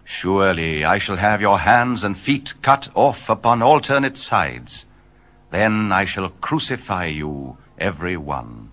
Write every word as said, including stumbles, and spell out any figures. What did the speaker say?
Surely I shall have your hands and feet cut off upon alternate sides. Then I shall crucify you, every one.